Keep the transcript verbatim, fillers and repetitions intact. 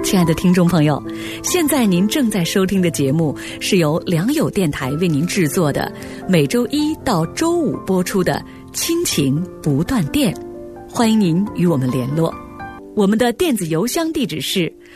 亲爱的听众朋友，现在您正在收听的节目是由良友电台为您制作的，每周一到周五播出的亲情不断电，欢迎您与我们联络。我们的电子邮箱地址是